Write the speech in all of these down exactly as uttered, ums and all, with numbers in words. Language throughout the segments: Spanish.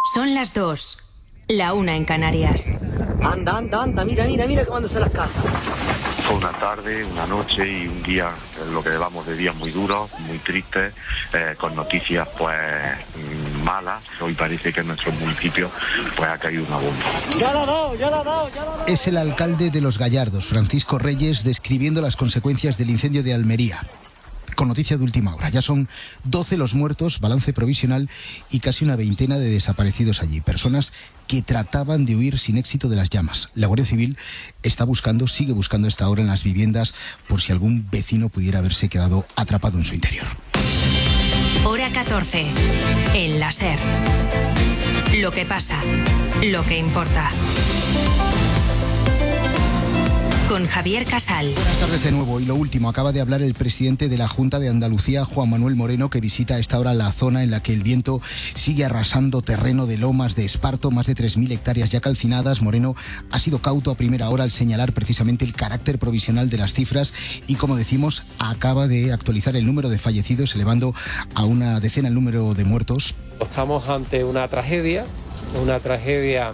Son las dos, la una en Canarias. Anda, anda, anda, mira, mira, mira cómo se las casas. Fue una tarde, una noche y un día, lo que llevamos de días muy duros, muy tristes, eh, con noticias pues malas. Hoy parece que en nuestro municipio pues ha caído una bomba. Ya la ha dado, ya la ha dado, ya la ha dado. Es el alcalde de Los Gallardos, Francisco Reyes, describiendo las consecuencias del incendio de Almería. Con noticia de última hora, ya son doce los muertos, balance provisional, y casi una veintena de desaparecidos allí. Personas que trataban de huir sin éxito de las llamas. La Guardia Civil está buscando, sigue buscando a esta hora en las viviendas por si algún vecino pudiera haberse quedado atrapado en su interior. Hora catorce, en la SER. Lo que pasa, lo que importa. Con Javier Casal. Buenas tardes de nuevo. Y lo último, acaba de hablar el presidente de la Junta de Andalucía, Juan Manuel Moreno, que visita a esta hora la zona en la que el viento sigue arrasando terreno de Lomas de Esparto, más de tres mil hectáreas ya calcinadas. Moreno ha sido cauto a primera hora al señalar precisamente el carácter provisional de las cifras y, como decimos, acaba de actualizar el número de fallecidos, elevando a una decena el número de muertos. Estamos ante una tragedia, una tragedia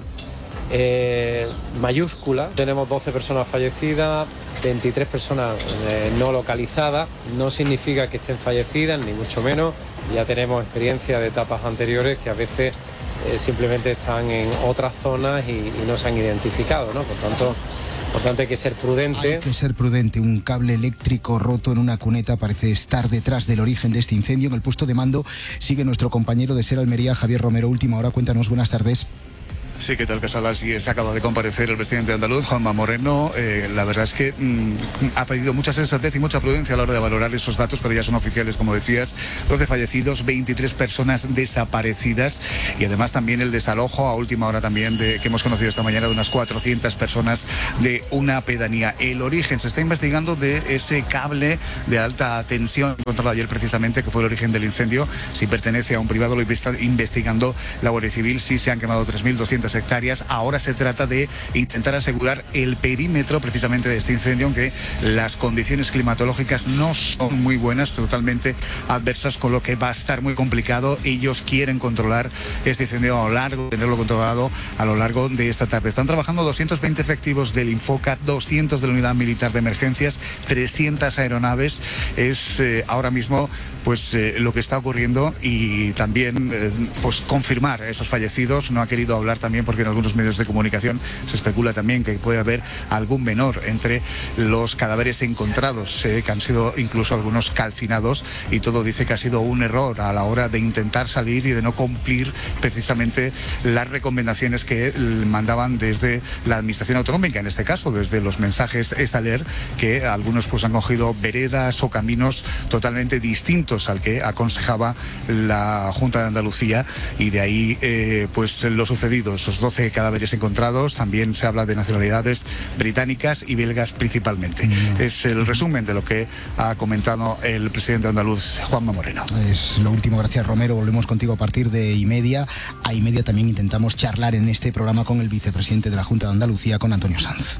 Eh, mayúscula. Tenemos doce personas fallecidas, veintitrés personas eh, no localizadas. No significa que estén fallecidas, ni mucho menos. Ya tenemos experiencia de etapas anteriores que a veces eh, simplemente están en otras zonas y, y no se han identificado, ¿no? Por tanto, por tanto hay que ser prudente. Hay que ser prudente. Un cable eléctrico roto en una cuneta parece estar detrás del origen de este incendio. En el puesto de mando sigue nuestro compañero de SER Almería, Javier Romero. Última hora, cuéntanos, buenas tardes. Sí, ¿qué tal, Casal? Así es, acaba de comparecer el presidente andaluz, Juanma Moreno. Eh, la verdad es que mmm, ha pedido mucha sensatez y mucha prudencia a la hora de valorar esos datos, pero ya son oficiales, como decías. doce fallecidos, veintitrés personas desaparecidas y además también el desalojo a última hora también de, que hemos conocido esta mañana, de unas cuatrocientas personas de una pedanía. El origen se está investigando de ese cable de alta tensión encontrado ayer precisamente, que fue el origen del incendio. Si pertenece a un privado, lo está investigando la Guardia Civil. Sí se han quemado tres mil doscientas hectáreas. Ahora se trata de intentar asegurar el perímetro precisamente de este incendio, aunque las condiciones climatológicas no son muy buenas, totalmente adversas, con lo que va a estar muy complicado. Ellos quieren controlar este incendio a lo largo, tenerlo controlado a lo largo de esta tarde. Están trabajando doscientos veinte efectivos del Infoca, doscientos de la Unidad Militar de Emergencias, trescientas aeronaves. Es eh, ahora mismo pues eh, lo que está ocurriendo y también eh, pues confirmar esos fallecidos. No ha querido hablar también porque en algunos medios de comunicación se especula también que puede haber algún menor entre los cadáveres encontrados, eh, que han sido incluso algunos calcinados, y todo dice que ha sido un error a la hora de intentar salir y de no cumplir precisamente las recomendaciones que mandaban desde la administración autonómica, en este caso desde los mensajes Estaler, que algunos pues han cogido veredas o caminos totalmente distintos al que aconsejaba la Junta de Andalucía, y de ahí eh, pues lo sucedido, esos doce cadáveres encontrados. También se habla de nacionalidades británicas y belgas principalmente. Mm. Es el resumen de lo que ha comentado el presidente andaluz, Juanma Moreno. Es lo último, gracias Romero. Volvemos contigo a partir de y media. A y media también intentamos charlar en este programa con el vicepresidente de la Junta de Andalucía, con Antonio Sanz.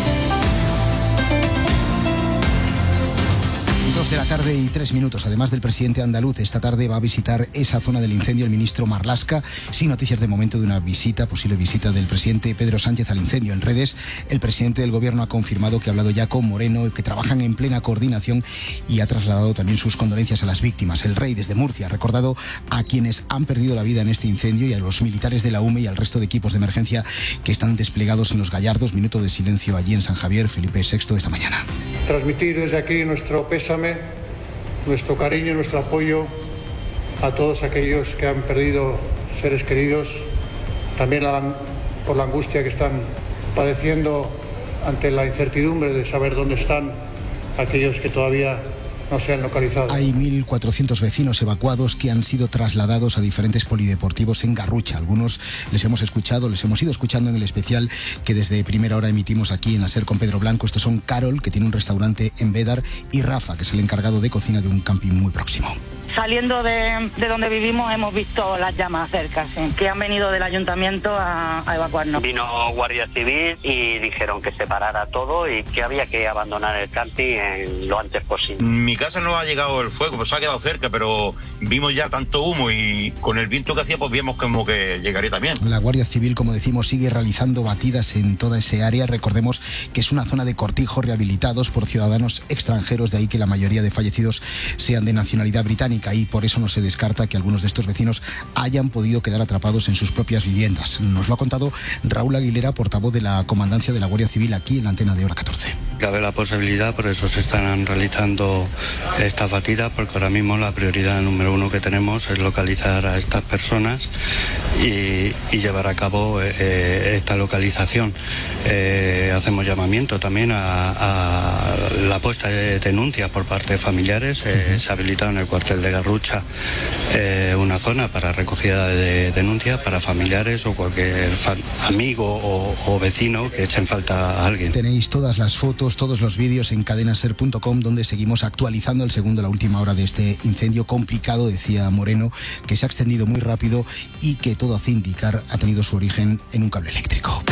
Dos de la tarde y tres minutos. Además del presidente andaluz, esta tarde va a visitar esa zona del incendio el ministro Marlaska. Sin noticias de momento de una visita, posible visita del presidente Pedro Sánchez al incendio. En redes, el presidente del gobierno ha confirmado que ha hablado ya con Moreno, que trabajan en plena coordinación, y ha trasladado también sus condolencias a las víctimas. El rey, desde Murcia, ha recordado a quienes han perdido la vida en este incendio y a los militares de la U M E y al resto de equipos de emergencia que están desplegados en Los Gallardos. Minuto de silencio allí en San Javier. Felipe sexto esta mañana. Transmitir desde aquí nuestro pésame, nuestro cariño y nuestro apoyo a todos aquellos que han perdido seres queridos, también por la angustia que están padeciendo ante la incertidumbre de saber dónde están aquellos que todavía no se han localizado. Hay mil cuatrocientos vecinos evacuados que han sido trasladados a diferentes polideportivos en Garrucha. Algunos les hemos escuchado, les hemos ido escuchando en el especial que desde primera hora emitimos aquí en la SER con Pedro Blanco. Estos son Carol, que tiene un restaurante en Bédar, y Rafa, que es el encargado de cocina de un camping muy próximo. Saliendo de, de donde vivimos hemos visto las llamas cerca, sí, que han venido del ayuntamiento a, a evacuarnos. Vino Guardia Civil y dijeron que se parara todo y que había que abandonar el camping en lo antes posible. Mi casa no ha llegado el fuego, pues se ha quedado cerca, pero vimos ya tanto humo y con el viento que hacía, pues vimos como que llegaría también. La Guardia Civil, como decimos, sigue realizando batidas en toda ese área. Recordemos que es una zona de cortijos rehabilitados por ciudadanos extranjeros, de ahí que la mayoría de fallecidos sean de nacionalidad británica, y por eso no se descarta que algunos de estos vecinos hayan podido quedar atrapados en sus propias viviendas. Nos lo ha contado Raúl Aguilera, portavoz de la Comandancia de la Guardia Civil, aquí en la antena de Hora catorce. Cabe la posibilidad, por eso se están realizando estas batidas, porque ahora mismo la prioridad número uno que tenemos es localizar a estas personas y, y llevar a cabo eh, esta localización. Eh, hacemos llamamiento también a, a la puesta de denuncias por parte de familiares. Eh, se ha habilitado en el cuartel de Garrucha eh, una zona para recogida de denuncias para familiares o cualquier fa- amigo o, o vecino que echen falta a alguien. Tenéis todas las fotos, todos los vídeos en cadena ser punto com, donde seguimos actualizando el segundo, la última hora de este incendio complicado, decía Moreno, que se ha extendido muy rápido y que todo hace indicar ha tenido su origen en un cable eléctrico.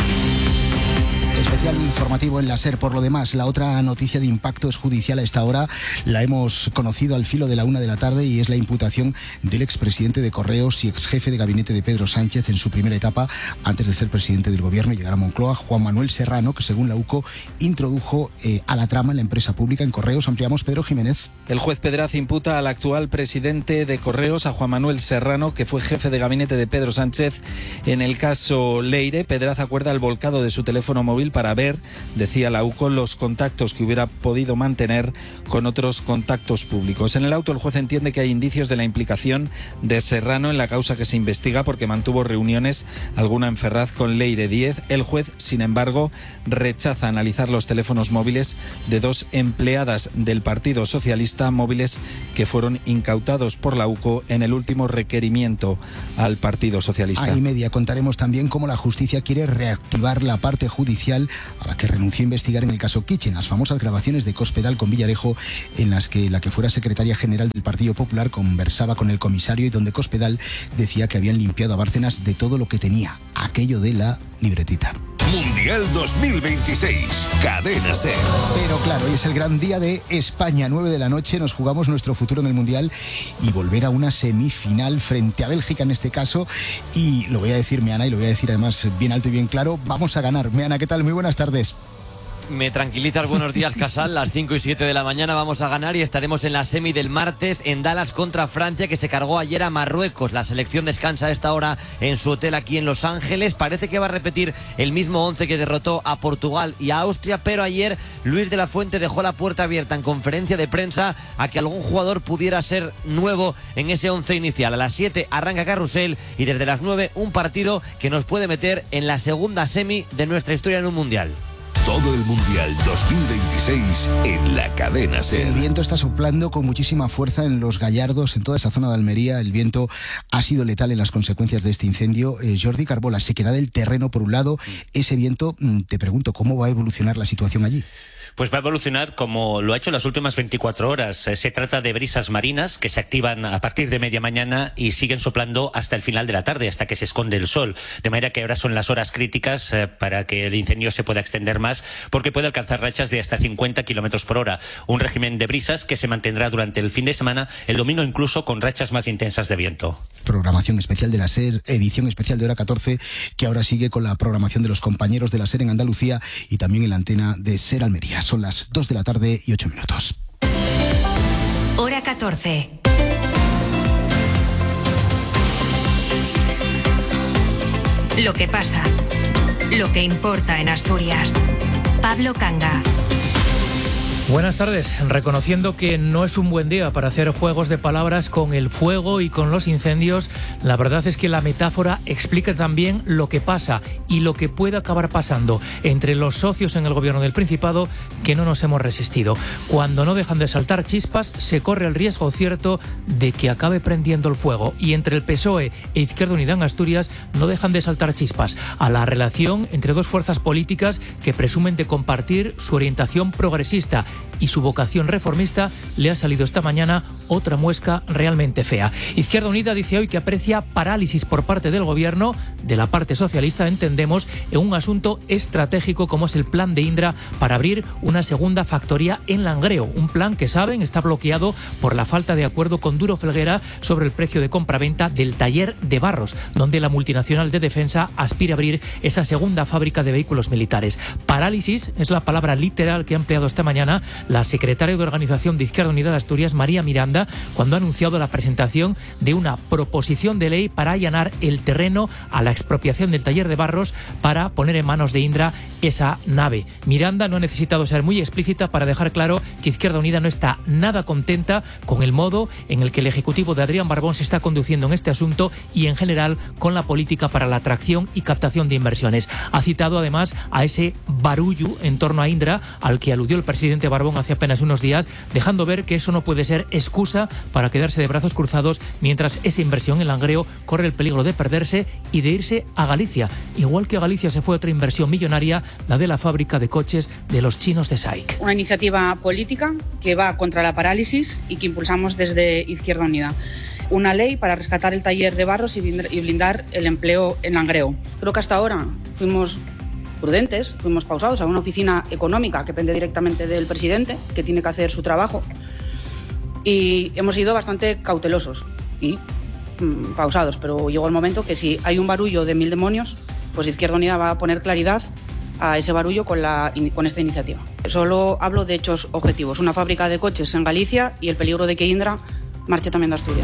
Especial informativo en la SER. Por lo demás, la otra noticia de impacto es judicial a esta hora. La hemos conocido al filo de la una de la tarde y es la imputación del expresidente de Correos y exjefe de gabinete de Pedro Sánchez en su primera etapa antes de ser presidente del gobierno y llegar a Moncloa, Juan Manuel Serrano, que según la U C O introdujo eh, a la trama en la empresa pública en Correos. Ampliamos, Pedro Jiménez. El juez Pedraz imputa al actual presidente de Correos, a Juan Manuel Serrano, que fue jefe de gabinete de Pedro Sánchez en el caso Leire. Pedraz acuerda el volcado de su teléfono móvil para ver, decía la U C O, los contactos que hubiera podido mantener con otros contactos públicos. En el auto, el juez entiende que hay indicios de la implicación de Serrano en la causa que se investiga porque mantuvo reuniones, alguna en Ferraz, con Leire Díez. El juez, sin embargo, rechaza analizar los teléfonos móviles de dos empleadas del Partido Socialista, móviles que fueron incautados por la U C O en el último requerimiento al Partido Socialista. A y media contaremos también cómo la justicia quiere reactivar la parte judicial a la que renunció a investigar en el caso Kitchen, las famosas grabaciones de Cospedal con Villarejo, en las que la que fuera secretaria general del Partido Popular conversaba con el comisario y donde Cospedal decía que habían limpiado a Bárcenas de todo lo que tenía, aquello de la libretita. Mundial dos mil veintiséis, Cadena SER. Pero claro, hoy es el gran día de España, nueve de la noche, nos jugamos nuestro futuro en el Mundial y volver a una semifinal frente a Bélgica en este caso, y lo voy a decir, Meana, y lo voy a decir además bien alto y bien claro, vamos a ganar. Meana, ¿qué tal? Muy buenas tardes. Me tranquilizas, buenos días, Casal. Las cinco y siete de la mañana vamos a ganar y estaremos en la semi del martes en Dallas contra Francia, que se cargó ayer a Marruecos. La selección descansa a esta hora en su hotel aquí en Los Ángeles. Parece que va a repetir el mismo once que derrotó a Portugal y a Austria, pero ayer Luis de la Fuente dejó la puerta abierta en conferencia de prensa a que algún jugador pudiera ser nuevo en ese once inicial. A las siete arranca Carrusel y desde las nueve un partido que nos puede meter en la segunda semi de nuestra historia en un Mundial. Todo el Mundial dos mil veintiséis en la Cadena SER. El viento está soplando con muchísima fuerza en Los Gallardos, en toda esa zona de Almería. El viento ha sido letal en las consecuencias de este incendio. Eh, Jordi Carbola, sequedad del terreno por un lado. Ese viento, te pregunto, ¿cómo va a evolucionar la situación allí? Pues va a evolucionar como lo ha hecho en las últimas veinticuatro horas. Se trata de brisas marinas que se activan a partir de media mañana y siguen soplando hasta el final de la tarde, hasta que se esconde el sol. De manera que ahora son las horas críticas eh, para que el incendio se pueda extender más, porque puede alcanzar rachas de hasta cincuenta kilómetros por hora. Un régimen de brisas que se mantendrá durante el fin de semana, el domingo incluso con rachas más intensas de viento. Programación especial de la SER, edición especial de Hora catorce, que ahora sigue con la programación de los compañeros de la SER en Andalucía y también en la antena de SER Almería. Son las dos de la tarde y ocho minutos. Hora catorce. Lo que pasa, lo que importa en Asturias. Pablo Canga. Buenas tardes. Reconociendo que no es un buen día para hacer juegos de palabras con el fuego y con los incendios, la verdad es que la metáfora explica también lo que pasa y lo que puede acabar pasando entre los socios en el gobierno del Principado, que no nos hemos resistido. Cuando no dejan de saltar chispas, se corre el riesgo cierto de que acabe prendiendo el fuego. Y entre el P S O E e Izquierda Unida en Asturias no dejan de saltar chispas a la relación entre dos fuerzas políticas que presumen de compartir su orientación progresista. y su vocación reformista, le ha salido esta mañana otra muesca realmente fea. Izquierda Unida dice hoy que aprecia parálisis por parte del gobierno, de la parte socialista entendemos, en un asunto estratégico como es el plan de Indra para abrir una segunda factoría en Langreo, un plan que saben está bloqueado por la falta de acuerdo con Duro Felguera sobre el precio de compraventa del taller de Barros, donde la multinacional de defensa aspira a abrir esa segunda fábrica de vehículos militares. Parálisis es la palabra literal que ha empleado esta mañana la secretaria de Organización de Izquierda Unida de Asturias, María Miranda, cuando ha anunciado la presentación de una proposición de ley para allanar el terreno a la expropiación del taller de Barros para poner en manos de Indra esa nave. Miranda no ha necesitado ser muy explícita para dejar claro que Izquierda Unida no está nada contenta con el modo en el que el Ejecutivo de Adrián Barbón se está conduciendo en este asunto y en general con la política para la atracción y captación de inversiones. Ha citado además a ese barullo en torno a Indra al que aludió el presidente Barbón hace apenas unos días, dejando ver que eso no puede ser excusa para quedarse de brazos cruzados mientras esa inversión en Langreo corre el peligro de perderse y de irse a Galicia. Igual que a Galicia se fue otra inversión millonaria, la de la fábrica de coches de los chinos de S A I C. Una iniciativa política que va contra la parálisis y que impulsamos desde Izquierda Unida. Una ley para rescatar el taller de Barros y blindar el empleo en Langreo. Creo que hasta ahora fuimos prudentes, fuimos pausados a una oficina económica que depende directamente del presidente, que tiene que hacer su trabajo, y hemos sido bastante cautelosos y mmm, pausados, pero llegó el momento que si hay un barullo de mil demonios, pues Izquierda Unida va a poner claridad a ese barullo con, la, con esta iniciativa. Solo hablo de hechos objetivos, una fábrica de coches en Galicia y el peligro de que Indra marche también de Asturias.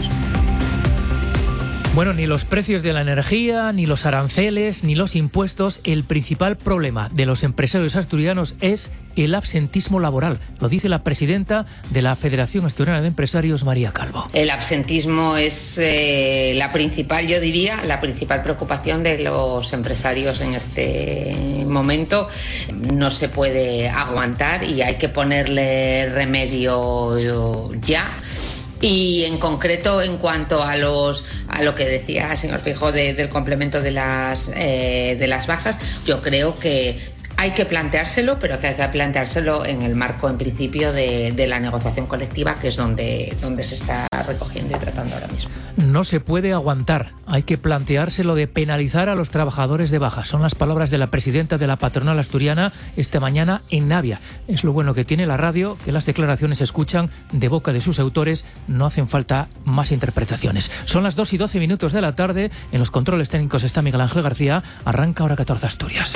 Bueno, ni los precios de la energía, ni los aranceles, ni los impuestos. El principal problema de los empresarios asturianos es el absentismo laboral. Lo dice la presidenta de la Federación Asturiana de Empresarios, María Calvo. El absentismo es eh, la principal, yo diría, la principal preocupación de los empresarios en este momento. No se puede aguantar y hay que ponerle remedio ya. Y en concreto, en cuanto a los a lo que decía el señor Feijóo de, del complemento de las eh, de las bajas, yo creo que hay que planteárselo, pero que hay que planteárselo en el marco, en principio, de, de la negociación colectiva, que es donde, donde se está recogiendo y tratando ahora mismo. No se puede aguantar. Hay que planteárselo de penalizar a los trabajadores de baja. Son las palabras de la presidenta de la patronal asturiana esta mañana en Navia. Es lo bueno que tiene la radio, que las declaraciones se escuchan de boca de sus autores. No hacen falta más interpretaciones. Son las dos y doce minutos de la tarde. En los controles técnicos está Miguel Ángel García. Arranca Hora catorce Asturias.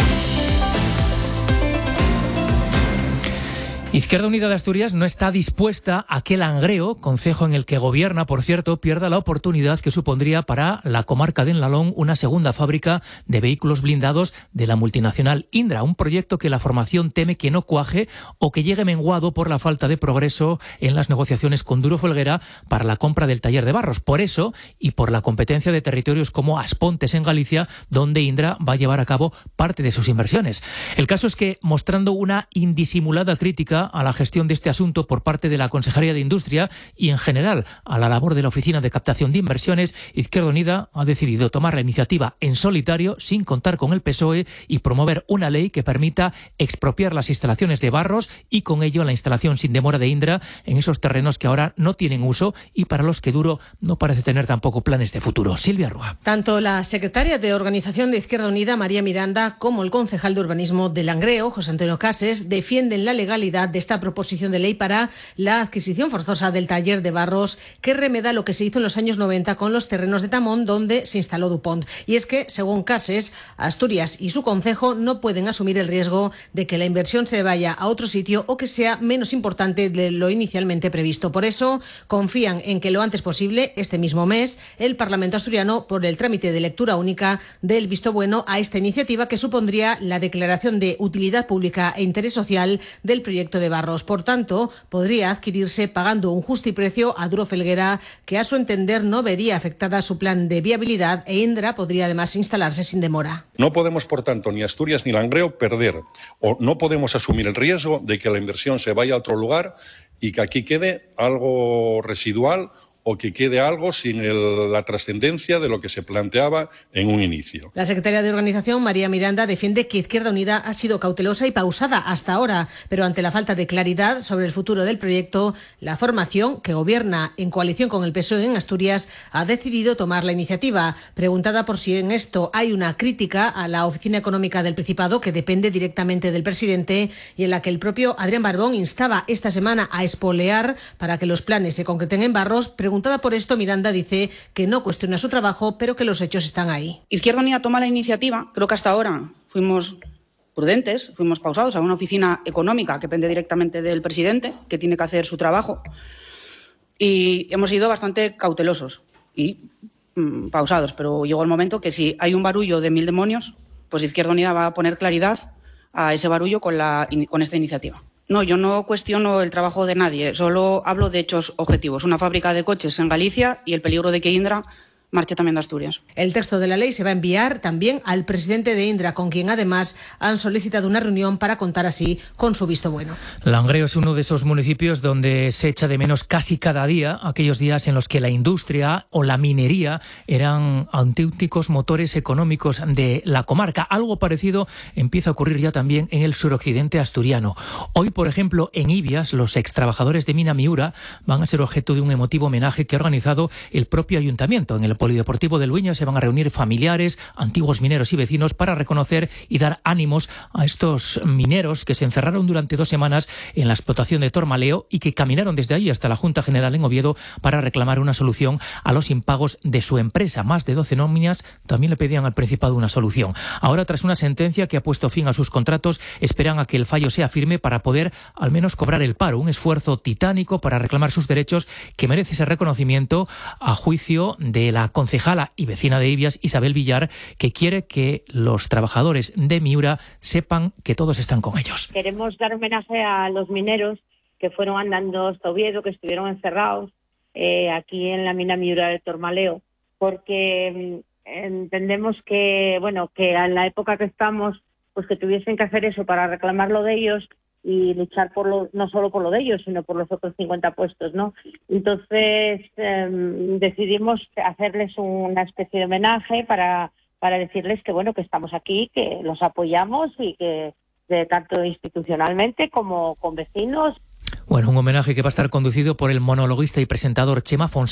Izquierda Unida de Asturias no está dispuesta a que Langreo, concejo en el que gobierna, por cierto, pierda la oportunidad que supondría para la comarca de Enlalón una segunda fábrica de vehículos blindados de la multinacional Indra, un proyecto que la formación teme que no cuaje o que llegue menguado por la falta de progreso en las negociaciones con Duro Felguera para la compra del taller de Barros. Por eso, y por la competencia de territorios como Aspontes en Galicia, donde Indra va a llevar a cabo parte de sus inversiones. El caso es que, mostrando una indisimulada crítica a la gestión de este asunto por parte de la Consejería de Industria y en general a la labor de la Oficina de Captación de Inversiones, Izquierda Unida ha decidido tomar la iniciativa en solitario, sin contar con el P S O E, y promover una ley que permita expropiar las instalaciones de Barros y con ello la instalación sin demora de Indra en esos terrenos que ahora no tienen uso y para los que Duro no parece tener tampoco planes de futuro. Silvia Rúa. Tanto la secretaria de Organización de Izquierda Unida, María Miranda, como el concejal de Urbanismo de Langreo, José Antonio Cases, defienden la legalidad de esta proposición de ley para la adquisición forzosa del taller de Barros, que remeda lo que se hizo en los años noventa con los terrenos de Tamón, donde se instaló DuPont. Y es que, según Cases, Asturias y su concejo no pueden asumir el riesgo de que la inversión se vaya a otro sitio o que sea menos importante de lo inicialmente previsto. Por eso, confían en que lo antes posible, este mismo mes, el Parlamento asturiano, por el trámite de lectura única, dé el visto bueno a esta iniciativa que supondría la declaración de utilidad pública e interés social del proyecto de Barros. Por tanto, podría adquirirse pagando un justiprecio a Duro Felguera, que a su entender no vería afectada su plan de viabilidad, e Indra podría además instalarse sin demora. No podemos, por tanto, ni Asturias ni Langreo perder, o no podemos asumir el riesgo de que la inversión se vaya a otro lugar y que aquí quede algo residual o que quede algo sin el, la trascendencia de lo que se planteaba en un inicio. La secretaria de Organización, María Miranda, defiende que Izquierda Unida ha sido cautelosa y pausada hasta ahora, pero ante la falta de claridad sobre el futuro del proyecto, la formación, que gobierna en coalición con el P S O E en Asturias, ha decidido tomar la iniciativa. Preguntada por si en esto hay una crítica a la Oficina Económica del Principado, que depende directamente del presidente, y en la que el propio Adrián Barbón instaba esta semana a espolear para que los planes se concreten en Barros, preguntada por esto, Miranda dice que no cuestiona su trabajo, pero que los hechos están ahí. Izquierda Unida toma la iniciativa. Creo que hasta ahora fuimos prudentes, fuimos pausados a una oficina económica que depende directamente del presidente, que tiene que hacer su trabajo, y hemos sido bastante cautelosos y mmm, pausados, pero llegó el momento que si hay un barullo de mil demonios, pues Izquierda Unida va a poner claridad a ese barullo con, la, con esta iniciativa. No, yo no cuestiono el trabajo de nadie, solo hablo de hechos objetivos. Una fábrica de coches en Galicia y el peligro de que Indra marche también de Asturias. El texto de la ley se va a enviar también al presidente de Indra, con quien además han solicitado una reunión para contar así con su visto bueno. Langreo es uno de esos municipios donde se echa de menos casi cada día aquellos días en los que la industria o la minería eran auténticos motores económicos de la comarca. Algo parecido empieza a ocurrir ya también en el suroccidente asturiano. Hoy, por ejemplo, en Ibias, los extrabajadores de Mina Miura van a ser objeto de un emotivo homenaje que ha organizado el propio ayuntamiento. En el Polideportivo de Lueña se van a reunir familiares, antiguos mineros y vecinos para reconocer y dar ánimos a estos mineros que se encerraron durante dos semanas en la explotación de Tormaleo y que caminaron desde ahí hasta la Junta General en Oviedo para reclamar una solución a los impagos de su empresa. Más de doce nóminas también le pedían al Principado una solución. Ahora, tras una sentencia que ha puesto fin a sus contratos, esperan a que el fallo sea firme para poder al menos cobrar el paro. Un esfuerzo titánico para reclamar sus derechos que merece ese reconocimiento a juicio de la concejala y vecina de Ibias, Isabel Villar, que quiere que los trabajadores de Miura sepan que todos están con ellos. Queremos dar homenaje a los mineros que fueron andando hasta Oviedo, que estuvieron encerrados eh, aquí en la mina Miura de Tormaleo, porque eh, entendemos que, bueno, que en la época que estamos, pues que tuviesen que hacer eso para reclamar lo de ellos y luchar por lo, no solo por lo de ellos, sino por los otros cincuenta puestos, ¿no? Entonces eh, decidimos hacerles una especie de homenaje para, para decirles que, bueno, que estamos aquí, que los apoyamos y que de, tanto institucionalmente como con vecinos. Bueno, un homenaje que va a estar conducido por el monologuista y presentador Chema Fonseca.